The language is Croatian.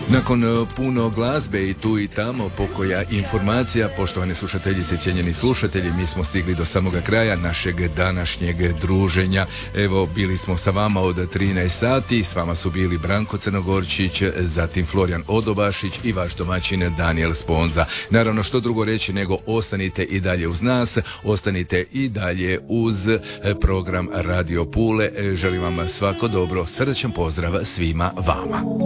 Nakon puno glazbe i tu i tamo pokoja informacija, poštovane slušateljice i cijenjeni slušatelji, mi smo stigli do samoga kraja našeg današnjeg druženja. Evo, bili smo sa vama od 13 sati, s vama su bili Branko Crnogorčić, zatim Florijan Odobašić i vaš domaćin Daniel Sponza. Naravno, što drugo reći nego ostanite i dalje uz nas, ostanite i dalje uz program Radio Pule. Želim vam svako dobro, srdačan pozdrav svima vama.